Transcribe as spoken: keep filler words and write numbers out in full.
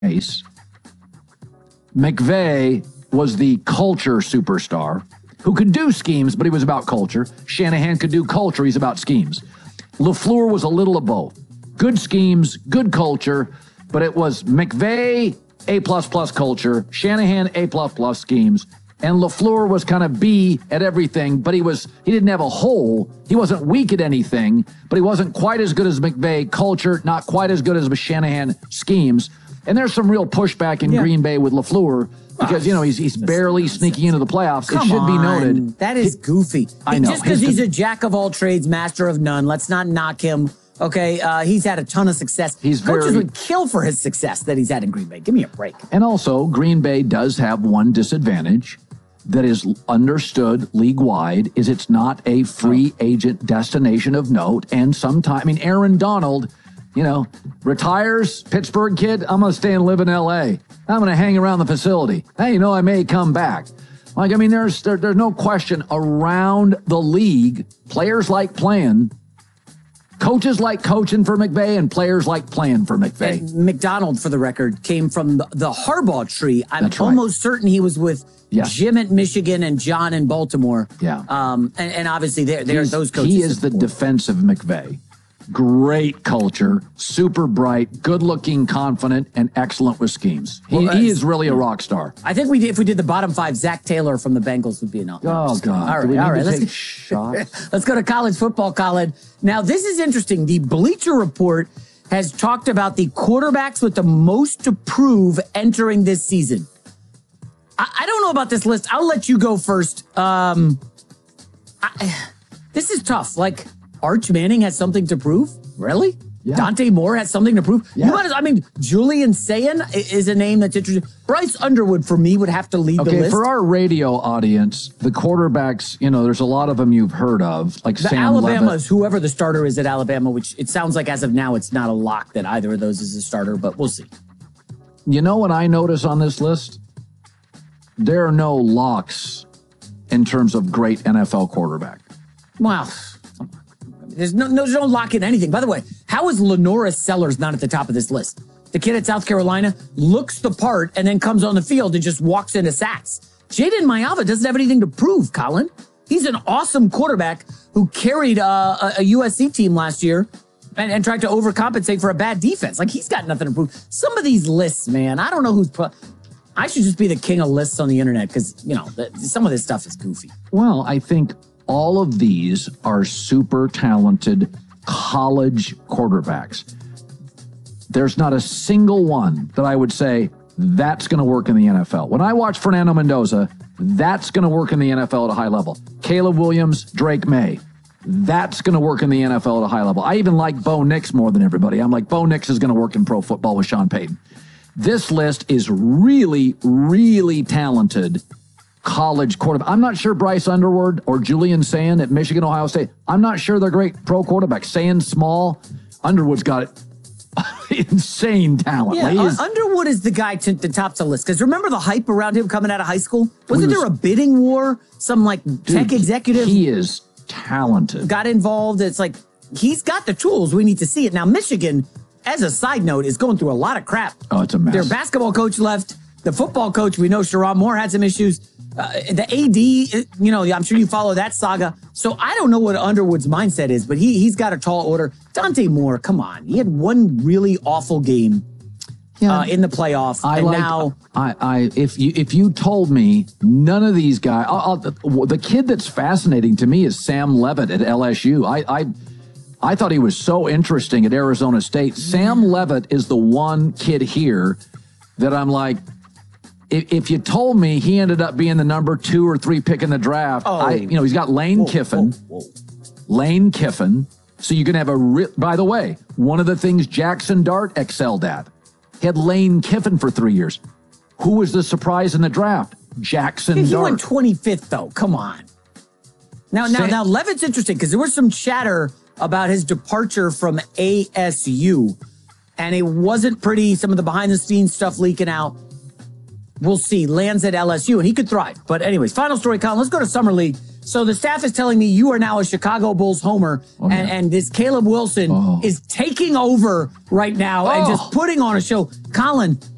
Ace. McVay was the culture superstar who could do schemes, but he was about culture. Shanahan could do culture. He's about schemes. LaFleur was a little of both. Good schemes, good culture, but it was McVay, A++ culture, Shanahan, A++ schemes, and LaFleur was kind of B at everything, but he was he didn't have a hole. He wasn't weak at anything, but he wasn't quite as good as McVay culture, not quite as good as Shanahan schemes. And there's some real pushback in yeah. Green Bay with LaFleur because, you know, he's he's barely sneaking into the playoffs. Come it should on. be noted. That is goofy. I know. Just because he's a jack of all trades, master of none, let's not knock him. Okay, uh, he's had a ton of success. He's Coaches very, would kill for his success that he's had in Green Bay. Give me a break. And also, Green Bay does have one disadvantage that is understood league-wide, is it's not a free oh. agent destination of note. And sometimes, I mean, Aaron Donald, you know, retires, Pittsburgh kid, I'm going to stay and live in L A. I'm going to hang around the facility. Hey, you know, I may come back. Like, I mean, there's there, there's no question around the league, players like playing. Coaches like coaching for McVay and players like playing for McVay. And McDonald, for the record, came from the, the Harbaugh tree. I'm That's almost right. certain he was with yes. Jim at Michigan and John in Baltimore. Yeah. Um, and, and obviously, they're, they're those coaches. He is the defensive McVay. Great culture, super bright, good-looking, confident, and excellent with schemes. He, well, he is really a rock star. I think we if we did the bottom five, Zach Taylor from the Bengals would be enough. Oh, God. All right, Do we all right. Let's, take shots? let's go to college football, Colin. Now, this is interesting. The Bleacher Report has talked about the quarterbacks with the most to prove entering this season. I, I don't know about this list. I'll let you go first. Um, I, this is tough. Like, Arch Manning has something to prove? Really? Yeah. Dante Moore has something to prove? Yeah. You might as, I mean, Julian Sayin is a name that's interesting. Bryce Underwood, for me, would have to lead okay, the list. For our radio audience, the quarterbacks, you know, there's a lot of them you've heard of, like the Sam Alabama's, Levitt. Whoever the starter is at Alabama, which it sounds like as of now, it's not a lock that either of those is a starter, but we'll see. You know what I notice on this list? There are no locks in terms of great N F L quarterback. Wow. There's no, no, there's no lock in anything. By the way, how is Lenora Sellers not at the top of this list? The kid at South Carolina looks the part and then comes on the field and just walks into sacks. Jaden Mayava doesn't have anything to prove, Colin. He's an awesome quarterback who carried uh, a, a U S C team last year and, and tried to overcompensate for a bad defense. Like, he's got nothing to prove. Some of these lists, man, I don't know who's... Pro- I should just be the king of lists on the internet because, you know, the, some of this stuff is goofy. Well, I think all of these are super talented college quarterbacks. There's not a single one that I would say that's going to work in the N F L. When I watch Fernando Mendoza, that's going to work in the N F L at a high level. Caleb Williams, Drake May, that's going to work in the N F L at a high level. I even like Bo Nix more than everybody. I'm like, Bo Nix is going to work in pro football with Sean Payton. This list is really, really talented college quarterback. I'm not sure Bryce Underwood or Julian Sayin at Michigan, Ohio State. I'm not sure they're great pro quarterbacks. Sayin small. Underwood's got it. Insane talent. Yeah, like, uh, Underwood is the guy to the top of the list. Because remember the hype around him coming out of high school? Wasn't was, there a bidding war? Some like dude, tech executive? He is talented. Got involved. It's like, he's got the tools. We need to see it. Now, Michigan, as a side note, is going through a lot of crap. Oh, it's a mess. Their basketball coach left. The football coach, we know Sherrod Moore had some issues. Uh, the A D, you know, I'm sure you follow that saga. So I don't know what Underwood's mindset is, but he, he's got a tall order. Dante Moore, come on. He had one really awful game yeah, uh, in the playoff. I and like, now... I, I, if you if you told me none of these guys... I'll, I'll, the kid that's fascinating to me is Sam Levitt at L S U. I, I, I thought he was so interesting at Arizona State. Sam Levitt is the one kid here that I'm like... If you told me he ended up being the number two or three pick in the draft, oh. I, you know, he's got Lane whoa, Kiffin, whoa, whoa. Lane Kiffin. So you can have a, re- by the way, one of the things Jackson Dart excelled at, he had Lane Kiffin for three years. Who was the surprise in the draft? Jackson he, Dart. He went twenty-fifth though. Come on. Now, now, Sam- now Levitt's interesting because there was some chatter about his departure from A S U and it wasn't pretty. Some of the behind the scenes stuff leaking out. We'll see. Lands at L S U, and he could thrive. But anyways, final story, Colin. Let's go to Summer League. So the staff is telling me you are now a Chicago Bulls homer, oh, and, yeah. and this Caleb Wilson oh. is taking over right now oh. and just putting on a show. Colin,